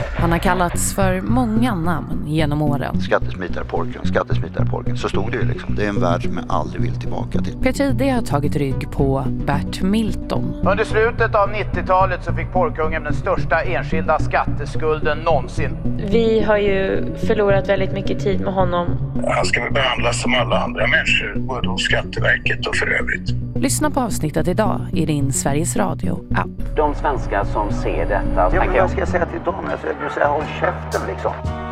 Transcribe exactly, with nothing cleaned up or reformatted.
Han har kallats för många namn genom åren. Skattesmitarporken, skattesmitarporken. Så stod det ju liksom. Det är en värld som jag aldrig vill tillbaka till. P T I D har tagit rygg på Bert Milton. Under slutet av nittiotalet så fick porrkungen den största enskilda skatteskulden någonsin. Vi har ju förlorat väldigt mycket tid med honom. Han ska väl behandlas som alla andra människor, både hos Skatteverket och för övrigt. Lyssna på avsnittet idag i din Sveriges Radio-app. De svenskar som ser detta... Ja, men vad ska jag säga till dem? Jag säger, du säger håll käften liksom.